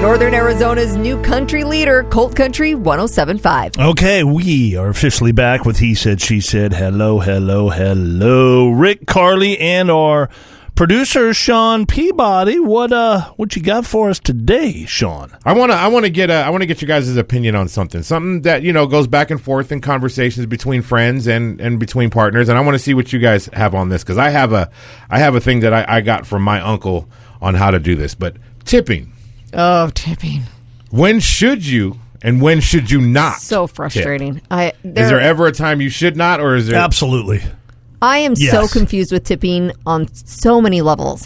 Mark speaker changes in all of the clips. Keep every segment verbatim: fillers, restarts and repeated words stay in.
Speaker 1: Northern Arizona's new country leader, Colt Country one oh seven point five.
Speaker 2: Okay, we are officially back with He Said, She Said. Hello, hello, hello. Rick, Carly, and our producer, Sean Peabody. What uh, what you got for us today, Sean?
Speaker 3: I want to I want to get uh, I want to get you guys' opinion on something. Something that, you know, goes back and forth in conversations between friends and, and between partners. And I want to see what you guys have on this, because I have a I have a thing that I, I got from my uncle on how to do this. But tipping.
Speaker 1: Oh, tipping.
Speaker 3: When should you and when should you not?
Speaker 1: So frustrating.
Speaker 3: Tip?
Speaker 1: I there,
Speaker 3: Is there ever a time you should not, or is there?
Speaker 2: Absolutely.
Speaker 1: I am
Speaker 2: Yes.
Speaker 1: so confused with tipping on so many levels.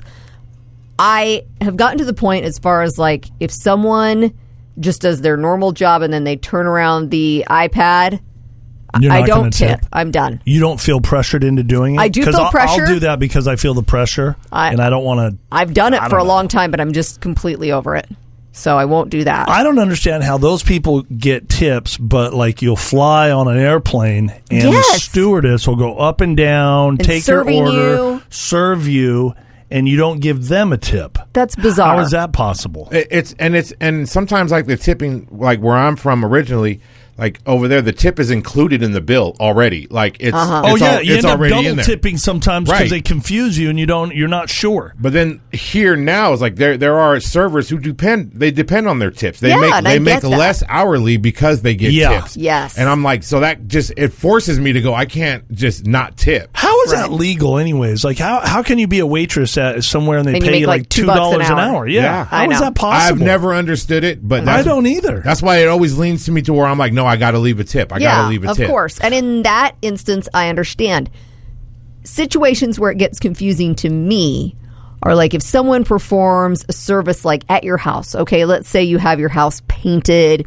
Speaker 1: I have gotten to the point as far as, like, if someone just does their normal job and then they turn around the iPad,
Speaker 2: You're
Speaker 1: I
Speaker 2: not
Speaker 1: don't
Speaker 2: gonna
Speaker 1: tip.
Speaker 2: tip.
Speaker 1: I'm done.
Speaker 2: You don't feel pressured into doing it?
Speaker 1: I do
Speaker 2: 'Cause
Speaker 1: feel
Speaker 2: I'll,
Speaker 1: pressure.
Speaker 2: I'll do that because I feel the pressure,
Speaker 1: I-
Speaker 2: and I don't want to.
Speaker 1: I've done it
Speaker 2: I
Speaker 1: for a
Speaker 2: don't know.
Speaker 1: long time, but I'm just completely over it. So I won't do that.
Speaker 2: I don't understand how those people get tips, but like you'll fly on an airplane and the
Speaker 1: Yes.
Speaker 2: stewardess will go up and down, take your
Speaker 1: serving
Speaker 2: order,
Speaker 1: you.
Speaker 2: serve you, and you don't give them a tip.
Speaker 1: That's bizarre.
Speaker 2: How is that possible?
Speaker 3: It- It's and it's and sometimes, like, the tipping, like where I'm from originally, like over there, the tip is included in the bill already. Like it's,
Speaker 1: Uh-huh.
Speaker 2: Oh
Speaker 3: it's
Speaker 2: yeah,
Speaker 3: al-
Speaker 2: you
Speaker 3: it's
Speaker 2: end up
Speaker 3: already in
Speaker 2: double
Speaker 3: there.
Speaker 2: tipping sometimes because
Speaker 3: Right.
Speaker 2: they confuse you and you don't. You're not sure.
Speaker 3: But then here now is like there there are servers who depend they depend on their tips. They
Speaker 1: Yeah,
Speaker 3: make
Speaker 1: and I
Speaker 3: they make
Speaker 1: get that.
Speaker 3: less hourly because they get
Speaker 2: Yeah.
Speaker 3: tips.
Speaker 1: Yes.
Speaker 3: And I'm like, so that just it forces me to go, I can't just not tip.
Speaker 2: How is that
Speaker 1: Right.
Speaker 2: legal, anyways? Like how how can you be a waitress at somewhere and they
Speaker 1: And you
Speaker 2: pay
Speaker 1: make,
Speaker 2: you
Speaker 1: like,
Speaker 2: like
Speaker 1: two
Speaker 2: two
Speaker 1: bucks
Speaker 2: dollars
Speaker 1: an
Speaker 2: an
Speaker 1: hour?
Speaker 2: hour? Yeah,
Speaker 3: Yeah.
Speaker 2: how
Speaker 1: I
Speaker 2: is
Speaker 1: know.
Speaker 2: that possible?
Speaker 3: I've never understood it, but
Speaker 2: I
Speaker 3: that's,
Speaker 2: don't either.
Speaker 3: That's why it always leans to me to where I'm like, no, I got to leave a tip. I
Speaker 1: yeah,
Speaker 3: got to leave a
Speaker 1: of
Speaker 3: tip.
Speaker 1: course. And in that instance, I understand. Situations where it gets confusing to me are like if someone performs a service like at your house. Okay, let's say you have your house painted,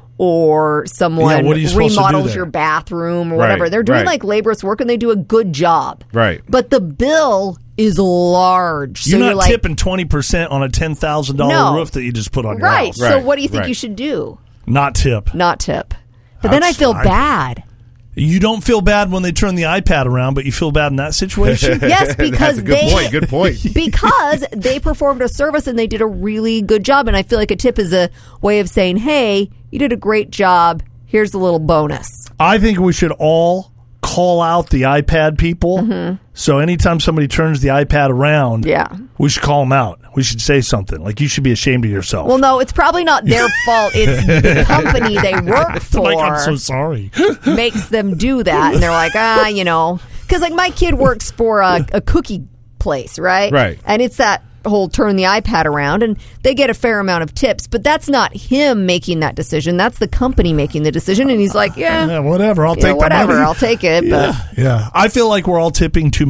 Speaker 1: or someone
Speaker 2: Yeah, what are you supposed to do
Speaker 1: remodels
Speaker 2: there?
Speaker 1: your bathroom or
Speaker 3: Right,
Speaker 1: whatever. They're doing
Speaker 3: right.
Speaker 1: like laborious work and they do a good job.
Speaker 3: Right.
Speaker 1: But the bill is large.
Speaker 2: You're
Speaker 1: so
Speaker 2: not
Speaker 1: you're like,
Speaker 2: tipping twenty percent on a ten thousand
Speaker 1: No.
Speaker 2: dollar roof that you just put on your
Speaker 1: right.
Speaker 2: house.
Speaker 1: So
Speaker 3: Right,
Speaker 1: what do you think
Speaker 3: right.
Speaker 1: you should do?
Speaker 2: Not tip.
Speaker 1: Not tip. But then I
Speaker 2: That's
Speaker 1: feel
Speaker 2: fine.
Speaker 1: bad.
Speaker 2: You don't feel bad when they turn the iPad around, but you feel bad in that situation?
Speaker 1: Yes, because
Speaker 3: That's a good
Speaker 1: they
Speaker 3: point. Good point.
Speaker 1: because they performed a service and they did a really good job. And I feel like a tip is a way of saying, hey, you did a great job. Here's a little bonus.
Speaker 2: I think we should all call out the iPad people.
Speaker 1: Mm-hmm.
Speaker 2: So anytime somebody turns the iPad around,
Speaker 1: Yeah.
Speaker 2: we should call them out. We should say something. Like, you should be ashamed of yourself.
Speaker 1: Well, no, it's probably not their fault. It's the company they work for
Speaker 2: like, I'm so sorry.
Speaker 1: makes them do that. And they're like, ah, you know. Because, like, my kid works for a, a cookie place, right?
Speaker 3: Right.
Speaker 1: And it's that whole turn the iPad around, and they get a fair amount of tips. But that's not him making that decision. That's the company making the decision. And he's like, yeah,
Speaker 2: Yeah, whatever. I'll
Speaker 1: you know,
Speaker 2: take
Speaker 1: whatever.
Speaker 2: the money.
Speaker 1: I'll take it. But
Speaker 2: Yeah, yeah. I feel like we're all tipping too